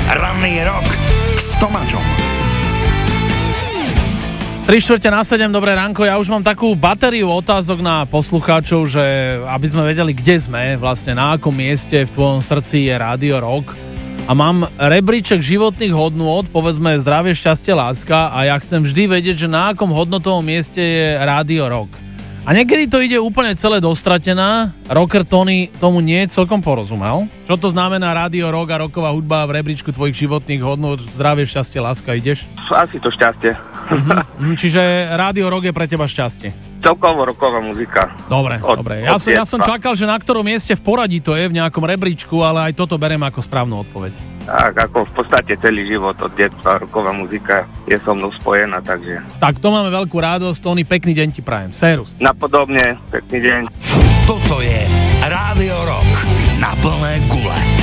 Ranný rok s Tomáčom. 6:45, dobré ránko. Ja už mám takú batériu otázok na poslucháčov, že aby sme vedeli, kde sme, vlastne na akom mieste v tvojom srdci je Rádio Rock. A mám rebríček životných hodnôt, povedzme zdravie, šťastie, láska, a ja chcem vždy vedieť, že na akom hodnotovom mieste je Rádio Rock. A niekedy to ide úplne celé dostratená. Rocker Tony tomu nie celkom porozumel. Čo to znamená Rádio Rock a rocková hudba v rebríčku tvojich životných hodnôt, zdravie, šťastie, láska, ideš? Asi to šťastie. Čiže Rádio Rock je pre teba šťastie. Celkovo rocková muzika. Dobre. Ja som čakal, že na ktorom mieste v poradí to je, v nejakom rebríčku, ale aj toto beriem ako správnu odpoveď. Tak, ako v podstate celý život od detstva rocková muzika je so mnou spojená, takže... Tak, to máme veľkú radosť. Tony, pekný deň ti prajem. Serus. Napodobne, pekný deň. Toto je Rádio Rock na plné gule.